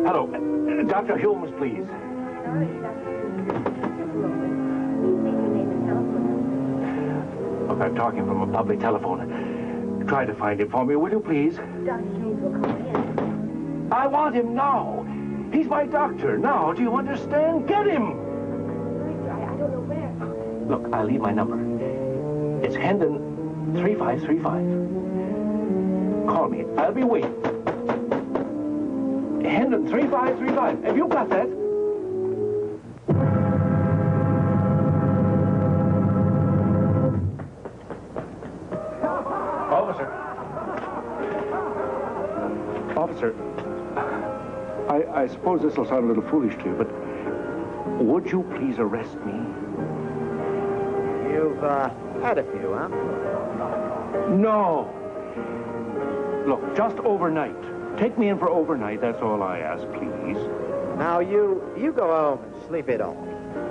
Hello. Dr. Holmes, please. Look, I'm talking from a public telephone. Try to find him for me, will you, please? Dr. Holmes will come in. I want him now. He's my doctor. Now, do you understand? Get him! I don't know where. Look, I'll leave my number. It's Hendon 3535. Call me. I'll be waiting. Hendon 3535. Have you got that? Officer, I suppose this will sound a little foolish to you, but would you please arrest me? You've had a few, huh? No. Look, just overnight. Take me in for overnight, that's all I ask, please. Now, you go home and sleep it off.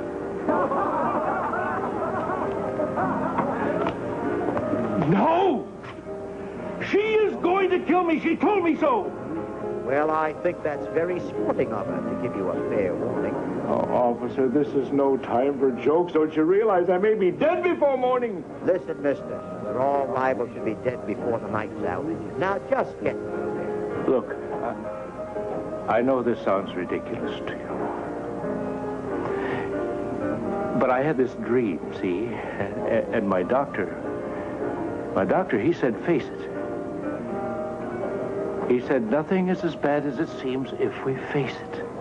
No! She is going to kill me. She told me so. Well, I think that's very sporting of her to give you a fair warning. Oh, officer, this is no time for jokes. Don't you realize I may be dead before morning? Listen, mister, we're all liable to be dead before the night's out. Now, just get through there. Look, I know this sounds ridiculous to you. But I had this dream, see? And my doctor, he said, face it. He said, nothing is as bad as it seems if we face it.